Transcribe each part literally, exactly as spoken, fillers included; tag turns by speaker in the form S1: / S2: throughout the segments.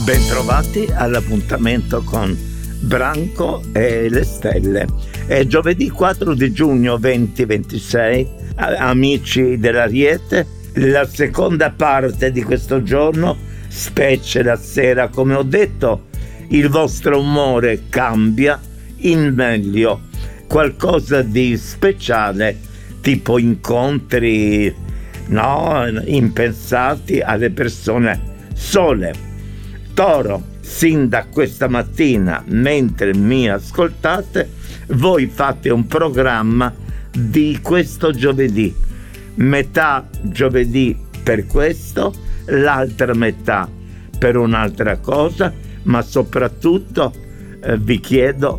S1: Bentrovati all'appuntamento con Branco e le stelle. È giovedì quattro di giugno duemilaventisei, amici dell'Ariete, la seconda parte di questo giorno, specie la sera, come ho detto, il vostro umore cambia in meglio, qualcosa di speciale, tipo incontri, no, impensati alle persone sole. Toro, sin da questa mattina, mentre mi ascoltate, voi fate un programma di questo giovedì. Metà giovedì per questo, l'altra metà per un'altra cosa, ma soprattutto eh, vi chiedo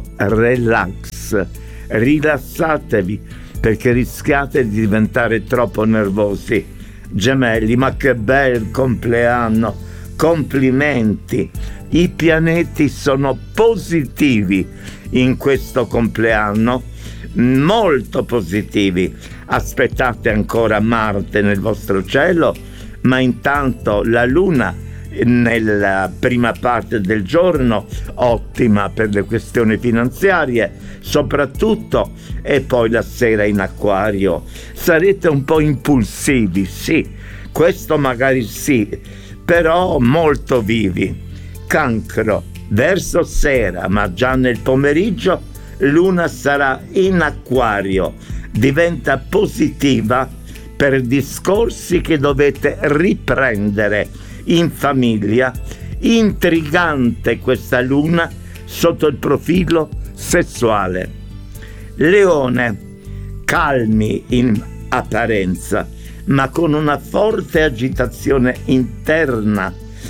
S1: relax, rilassatevi, perché rischiate di diventare troppo nervosi. Gemelli, ma che bel compleanno! Complimenti, i pianeti sono positivi in questo compleanno, molto positivi. Aspettate ancora Marte nel vostro cielo, ma intanto la Luna nella prima parte del giorno, ottima per le questioni finanziarie soprattutto, e poi la sera in Acquario. Sarete un po' impulsivi, sì, questo magari sì, però molto vivi. Cancro, verso sera, ma già nel pomeriggio, Luna sarà in Acquario, diventa positiva per discorsi che dovete riprendere in famiglia. Intrigante questa Luna sotto il profilo sessuale. Leone, calmi in apparenza, ma con una forte agitazione interna,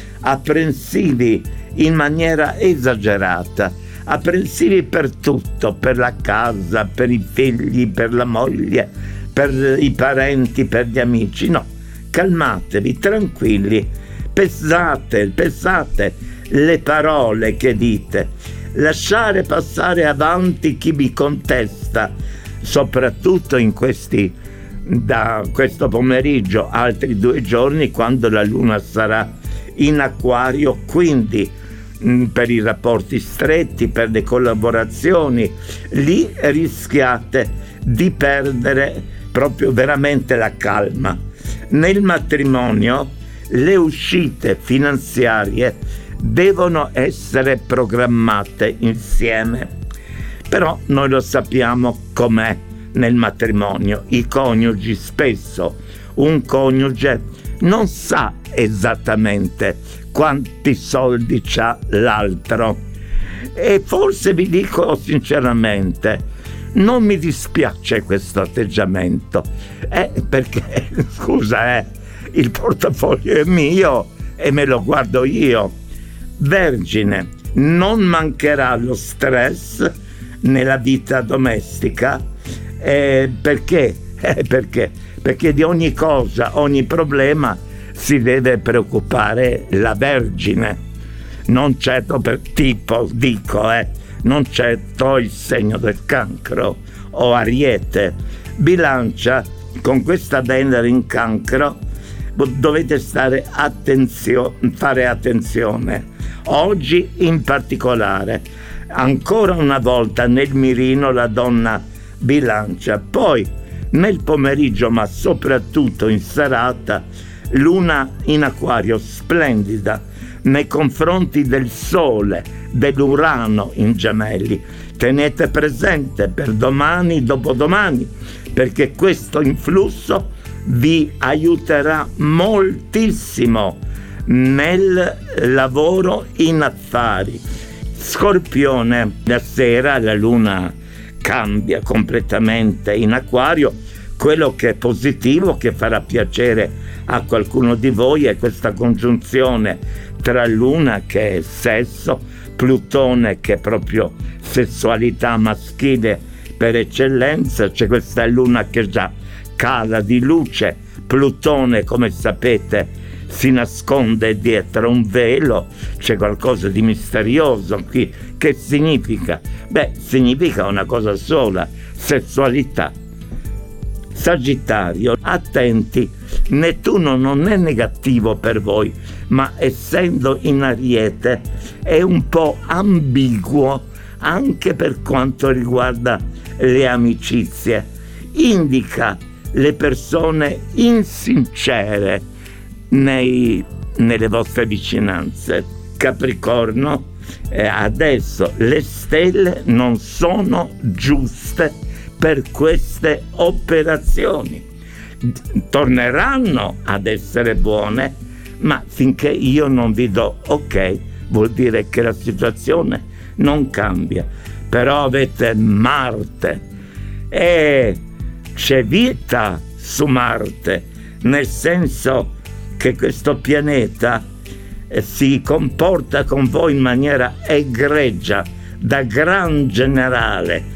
S1: apprensivi in maniera esagerata, apprensivi per tutto, per la casa, per i figli, per la moglie, per i parenti, per gli amici. No, calmatevi, tranquilli, pesate, pesate le parole che dite, lasciare passare avanti chi vi contesta, soprattutto in questi da questo pomeriggio, altri due giorni, quando la Luna sarà in Acquario, quindi mh, per i rapporti stretti, per le collaborazioni, lì rischiate di perdere proprio veramente la calma. Nel matrimonio le uscite finanziarie devono essere programmate insieme, però noi lo sappiamo com'è nel matrimonio. I coniugi, spesso un coniuge non sa esattamente quanti soldi c'ha l'altro, e forse vi dico sinceramente, non mi dispiace questo atteggiamento, eh, perché scusa, eh, il portafoglio è mio e me lo guardo io. Vergine, non mancherà lo stress nella vita domestica. Eh, perché? Eh, perché? Perché di ogni cosa, ogni problema si deve preoccupare la Vergine, non certo per tipo, dico, eh, non certo il segno del Cancro o Ariete. Bilancia, con questa Venere in Cancro dovete stare attenzio- fare attenzione. Oggi in particolare, ancora una volta nel mirino la donna Bilancia, poi nel pomeriggio, ma soprattutto in serata, Luna in Acquario splendida nei confronti del Sole, dell'Urano in Gemelli. Tenete presente per domani, dopodomani, perché questo influsso vi aiuterà moltissimo nel lavoro in affari. Scorpione, la sera la Luna cambia completamente in Acquario. Quello che è positivo, che farà piacere a qualcuno di voi, è questa congiunzione tra Luna, che è sesso, Plutone, che è proprio sessualità maschile per eccellenza. C'è questa Luna che già cala di luce. Plutone, come sapete, si nasconde dietro un velo, c'è qualcosa di misterioso qui. Che significa? Beh, significa una cosa sola: sessualità. Sagittario, attenti Nettuno non è negativo per voi, ma essendo in Ariete è un po' ambiguo anche per quanto riguarda le amicizie. Indica le persone insincere nei, nelle vostre vicinanze. Capricorno, eh, adesso le stelle non sono giuste per queste operazioni. Torneranno ad essere buone, ma finché io non vi do ok, vuol dire che la situazione non cambia. Però avete Marte e c'è vita su Marte, nel senso che questo pianeta eh, si comporta con voi in maniera egregia, da gran generale,